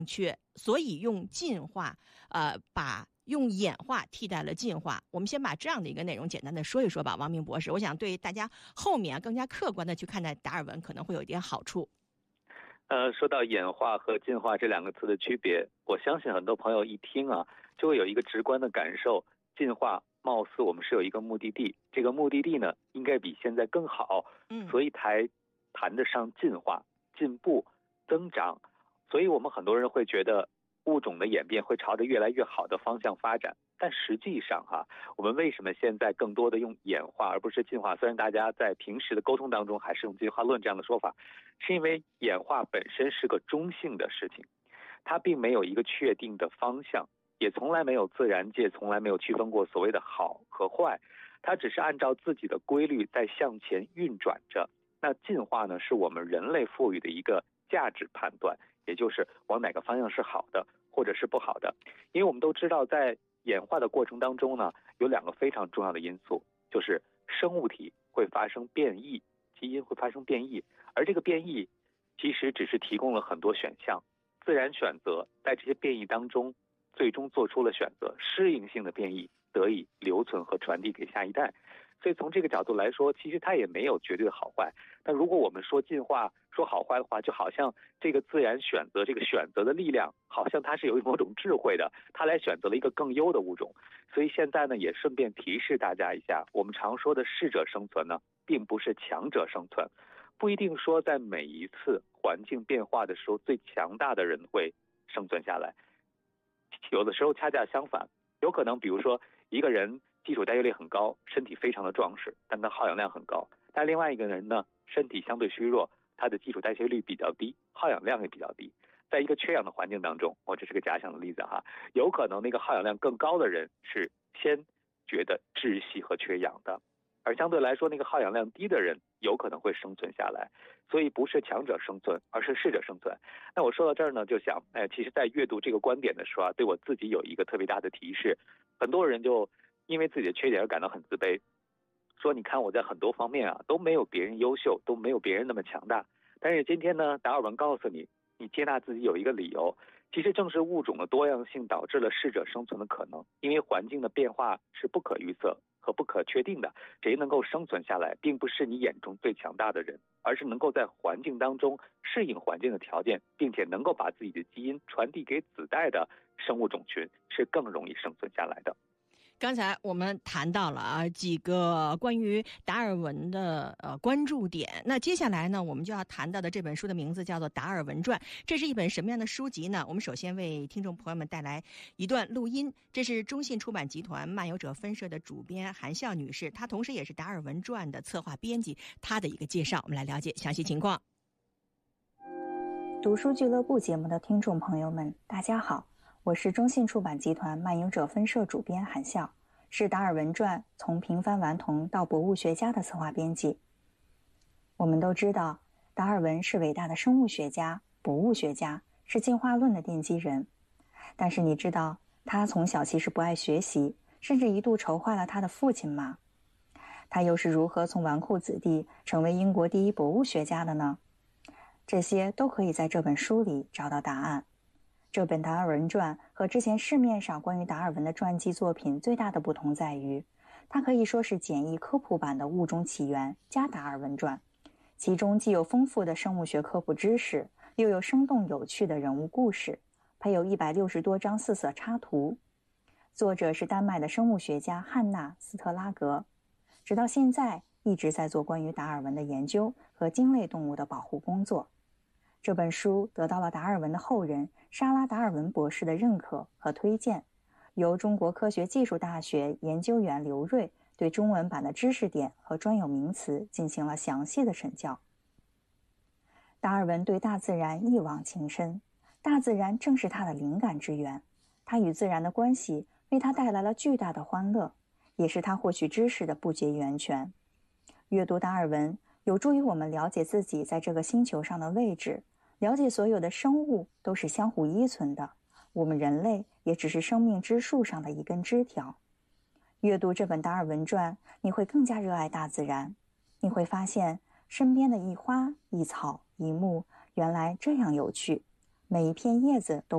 确，所以用进化，把用演化替代了进化。我们先把这样的一个内容简单的说一说吧，王明博士，我想对大家后面更加客观的去看待达尔文可能会有一点好处。 说到演化和进化这两个词的区别，我相信很多朋友一听啊，就会有一个直观的感受：进化貌似我们是有一个目的地，这个目的地呢应该比现在更好，所以才谈得上进化、进步、增长。所以我们很多人会觉得物种的演变会朝着越来越好的方向发展。但实际上我们为什么现在更多的用演化而不是进化？虽然大家在平时的沟通当中还是用进化论这样的说法，是因为演化本身是个中性的事情，它并没有一个确定的方向，也从来没有自然界从来没有区分过所谓的好和坏，它只是按照自己的规律在向前运转着。那进化呢，是我们人类赋予的一个价值判断，也就是往哪个方向是好的或者是不好的。因为我们都知道在演化的过程当中呢，有两个非常重要的因素，就是生物体会发生变异，基因会发生变异，而这个变异其实只是提供了很多选项，自然选择在这些变异当中最终做出了选择，适应性的变异得以留存和传递给下一代。所以从这个角度来说，其实它也没有绝对的好坏。但如果我们说进化说好坏的话，就好像这个自然选择，这个选择的力量好像它是有某种智慧的，它来选择了一个更优的物种。所以现在呢，也顺便提示大家一下，我们常说的适者生存呢，并不是强者生存，不一定说在每一次环境变化的时候最强大的人会生存下来，有的时候恰恰相反，有可能比如说一个人基础代谢率很高，身体非常的壮实，但他耗氧量很高，但另外一个人呢，身体相对虚弱，他的基础代谢率比较低，耗氧量也比较低。在一个缺氧的环境当中，这是个假想的例子有可能那个耗氧量更高的人是先觉得窒息和缺氧的，而相对来说那个耗氧量低的人有可能会生存下来。所以不是强者生存，而是适者生存。那我说到这儿呢，就想其实在阅读这个观点的时候对我自己有一个特别大的提示。很多人就因为自己的缺点而感到很自卑，说你看我在很多方面都没有别人优秀，都没有别人那么强大。但是今天呢，达尔文告诉你，你接纳自己有一个理由，其实正是物种的多样性导致了适者生存的可能。因为环境的变化是不可预测和不可确定的，谁能够生存下来，并不是你眼中最强大的人，而是能够在环境当中适应环境的条件，并且能够把自己的基因传递给子代的生物种群，是更容易生存下来的。 刚才我们谈到了几个关于达尔文的关注点，那接下来呢，我们就要谈到的这本书的名字叫做《达尔文传》。这是一本什么样的书籍呢？我们首先为听众朋友们带来一段录音，这是中信出版集团漫游者分社的主编韩笑女士，她同时也是《达尔文传》的策划编辑，她的一个介绍，我们来了解详细情况。 读书俱乐部节目的听众朋友们，大家好，我是中信出版集团漫游者分社主编韩笑，是《达尔文传》从平凡顽童到博物学家的策划编辑。我们都知道，达尔文是伟大的生物学家、博物学家，是进化论的奠基人。但是你知道，他从小其实不爱学习，甚至一度愁坏了他的父亲吗？他又是如何从纨绔子弟成为英国第一博物学家的呢？这些都可以在这本书里找到答案。这本达尔文传和之前市面上关于达尔文的传记作品最大的不同在于，它可以说是简易科普版的物种起源加达尔文传，其中既有丰富的生物学科普知识，又有生动有趣的人物故事，配有160多张四色插图。作者是丹麦的生物学家汉娜·斯特拉格，直到现在一直在做关于达尔文的研究和鲸类动物的保护工作。这本书得到了达尔文的后人莎拉·达尔文博士的认可和推荐，由中国科学技术大学研究员刘瑞对中文版的知识点和专有名词进行了详细的审校。达尔文对大自然一往情深，大自然正是他的灵感之源，他与自然的关系为他带来了巨大的欢乐，也是他获取知识的不竭源泉。阅读达尔文有助于我们了解自己在这个星球上的位置，了解所有的生物都是相互依存的，我们人类也只是生命之树上的一根枝条。阅读这本达尔文传，你会更加热爱大自然，你会发现身边的一花一草一木原来这样有趣，每一片叶子都